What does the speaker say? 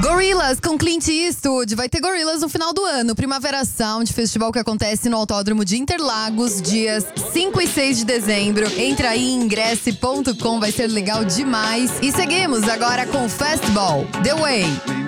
Gorillaz com Clint Eastwood. Vai ter Gorillaz no final do ano. Primavera Sound, festival que acontece no Autódromo de Interlagos, dias 5 e 6 de dezembro. Entra aí em ingresse.com, vai ser legal demais. E seguimos agora com Fastball, The Way.